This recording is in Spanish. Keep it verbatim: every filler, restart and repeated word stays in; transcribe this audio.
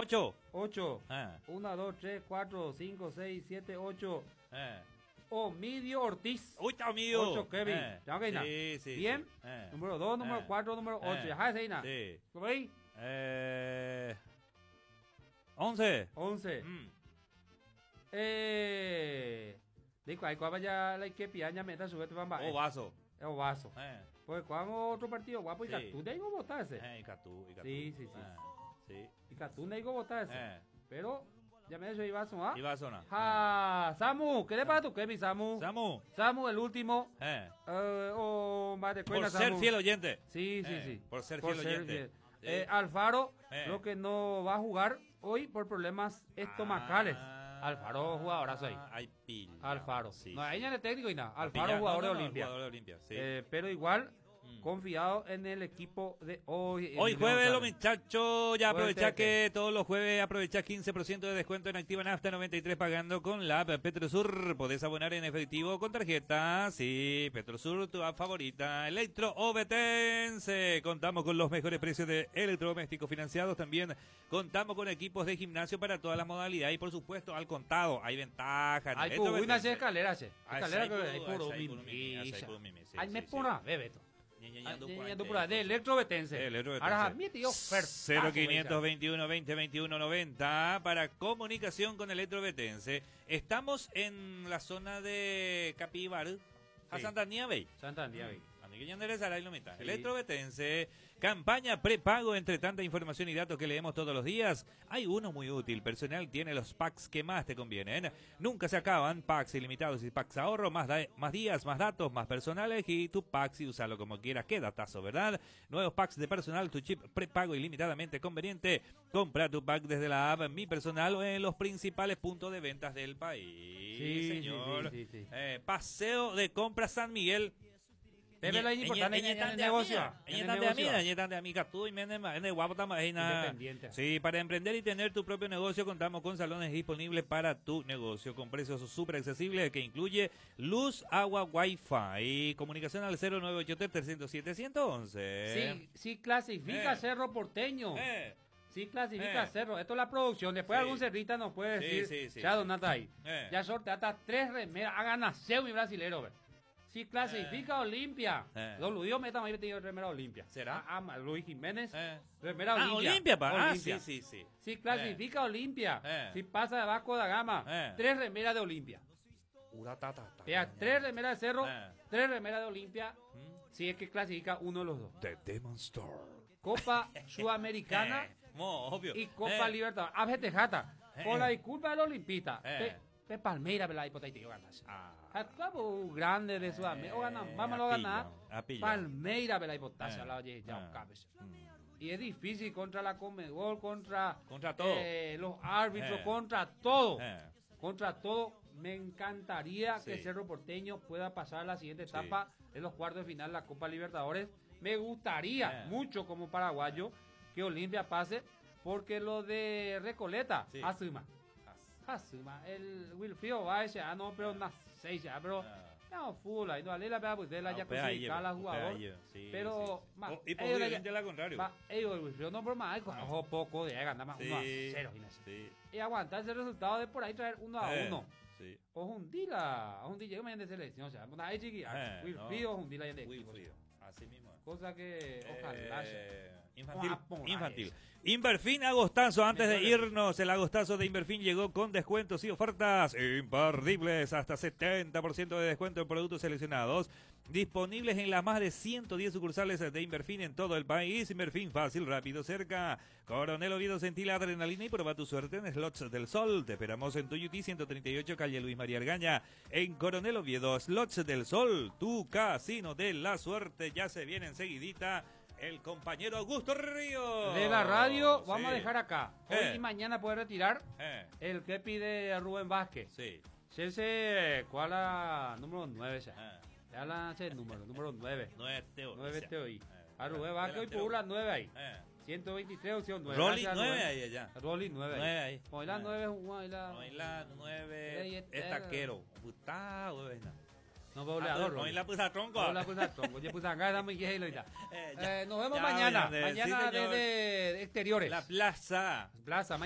ocho. ocho. Ah. uno, dos, tres, cuatro, cinco, seis, siete, ocho. Eh. Omidio Ortiz. Uy, está mío. ocho, Kevin. Eh. ¿Ya que Sí, sí. Bien. Sí. Eh. Número dos, número Eh. cuatro, número ocho. Eh. ¿Ya sabes, Ina? Sí. ¿Cómo veis? Eh. once. once. Mm. Eh. Dico, ahí cuál vaya la que piaña meta su vete bamba. O vaso. Es o vaso. Eh. Pues cuando otro partido guapo y Sí. Catú de digo votarse. Eh, y Catú, y Catú. Sí, sí, sí. Eh. Sí. Y Catú de digo votarse. Eh. Pero ya me he dicho y vaso, ¿ah? Y vaso, ¿no? Ja, Samu, ¿qué le pasa a tu Kevin, Samu? Samu. Samu, el último. Eh. Eh, o más de Por cuenta, ser Samu. fiel oyente. Sí, sí, Eh, sí. por ser fiel oyente. Sí. Eh, Alfaro, Eh. lo que no va a jugar hoy por problemas estomacales. Ah. Alfaro, jugadorazo ahí. Ay, pilla. Alfaro. Sí, no, sí. ahí no es técnico y nada. A Alfaro, pillar. jugador No, no, de no, Olimpia. Jugador de Olimpia, sí. Eh, pero igual, Mm. confiado en el equipo de hoy. Hoy Emilio jueves, los González. muchachos, ya Jueves aprovecha Tete. que todos los jueves aprovecha quince por ciento de descuento en Activa Nafta noventa y tres pagando con la app Petrosur. Podés abonar en efectivo o con tarjeta. Sí, Petrosur, tu app favorita. Electro Ovetense. Contamos con los mejores precios de electrodomésticos financiados. También contamos con equipos de gimnasio para todas las modalidades. Y por supuesto, al contado, hay ventajas. Hay Electro una Ovetense. escalera, che. Ay, Escalera sí, que hay hay puro- puro hay puro mimi, hay mimisa. puro mimi, sí, Ay, sí, me sí. pura, bebeto. Ñe, ñe, ñe, du cuarenta. De electrobetense. El Electrobetense. Ahora, mi tío, cero quinientos veintiuno veinte veintiuno noventa para comunicación con Electrobetense. Estamos en la zona de Capibar, a Sí. Santa Nieve. Santa Andía, Sí. Sí. Electrobetense, campaña prepago entre tanta información y datos que leemos todos los días. Hay uno muy útil, personal tiene los packs que más te convienen. Nunca se acaban, packs ilimitados y packs ahorro, más, da- más días, más datos, más personales y tu packs y usalo como quieras. Qué datazo, ¿verdad? Nuevos packs de personal, tu chip prepago ilimitadamente conveniente. Compra tu pack desde la app Mi Personal o en los principales puntos de ventas del país. Sí, señor. sí, sí, sí, sí. Eh, paseo de compra San Miguel. Pepe, lo importante en el negocio. En el negocio. Independiente. Sí, para emprender y tener tu propio negocio contamos con salones disponibles para tu negocio con precios súper accesibles que incluye luz, agua, wifi y comunicación al cero nueve ocho tres, tres cero siete, uno uno uno. Sí, sí clasifica Eh. Cerro Porteño. Eh, Sí clasifica Eh. Cerro. Esto es la producción. Después Sí. algún cerrita nos puede Sí, decir. sí, sí, ya, sí. Donata ahí. Eh. Ya sortea hasta tres remeras. Hagan aseo mi brasilero, ve. Si clasifica Olimpia. Eh. Los Ludios metan ahí metido remera Olimpia. ¿Será? Ah, ah, Luis Jiménez. eh. Remera Ah, Olimpia. Olimpia, pa. Ah, Olimpia. sí, sí, sí. Si clasifica Olimpia. Eh. Si pasa de Vasco da Gama. Eh. Tres remeras de Olimpia. Uratatata. Vea, tres remeras de Cerro. Eh. Tres remeras de Olimpia. Mm. Si es que clasifica uno de los dos. The Demon Store. Copa Sudamericana. Eh, mo, obvio. Y Copa Eh. Libertadores. Abjetejata. Eh. Por la disculpa del Olimpista. Eh. Pe, pe Palmeira, ¿verdad? Hipotético yo ganas. Ah. Al club grande de Sudamérica. O ganan, Eh, vamos a ganar. apilla, apilla. Palmeira, ¿verdad? Hipotasia, Eh. la oye, ya Eh. un cabeza. Mm. Y es difícil contra la Conmebol, contra, Contra todo. eh, los árbitros, Eh. contra todo. Eh. Contra todo. Me encantaría que Sí. Cerro Porteño pueda pasar a la siguiente Sí. etapa de los cuartos de final de la Copa Libertadores. Me gustaría Eh. mucho como paraguayo que Olimpia pase, porque lo de Recoleta, Sí. Asuma. Asuma, el Wilfrido va a decir, ah, no, pero no sé ya, pero Ah. no, fútbol, ahí no vale la pena, pues de la ya pues, clasificar a la pues, jugador. ahí, sí, Pero, sí. ma, O- y ellos posiblemente le- al contrario. va, ellos, el Wilfrido no por más, Ah. ojo poco de ganar más Sí, uno a cero, Inés. sí, Y aguantar ese resultado de por ahí traer uno a Eh, uno. sí. O Jundila, o Jundila, yo me de selección, o sea, una ahí chiqui, Eh, Wilfrido, no. Jundila y de equipo. Wilfrido, así mismo. Cosa que ojalá sea. Eh, infantil, Ah, ponga infantil. eso. Inverfin agostazo, antes de Mejor. irnos, el agostazo de Inverfin llegó con descuentos y ofertas imperdibles, hasta setenta por ciento de descuento en productos seleccionados, disponibles en las más de ciento diez sucursales de Inverfin en todo el país. Inverfin, fácil, rápido, cerca. Coronel Oviedo, sentí la adrenalina y prueba tu suerte en Slots del Sol. Te esperamos en Tuyutí ciento treinta y ocho, calle Luis María Argaña, en Coronel Oviedo. Slots del Sol, tu casino de la suerte. Ya se viene enseguidita el compañero Augusto Río. De la radio, Sí. vamos a dejar acá. Hoy Eh. y mañana puede retirar Eh, el que pide Rubén Vázquez. sí. Ese, ¿cuál la número nueve? Ya, Ah, ya la ese número, número nueve. nueve teo. nueve ese. te oí. Eh, A Rubén Vázquez hoy delantero. por la nueve ahí. Eh. ciento veintitrés opción nueve. Rolly Gracias, nueve Rubén. ahí allá. Rolly nueve ahí. nueve ahí. Hoy la Ah. nueve jugó ahí la... Hoy la Ey, nueve este- es taquero. Puta, buena. No, goleador, Hoy Rolly. la puse a tronco. Hoy la puse a tronco. Oye, pues acá estamos y ya. Eh, ya. Eh, nos vemos Ya, mañana. Brandel. Sí, Mañana señor. desde exteriores. La plaza. Plaza.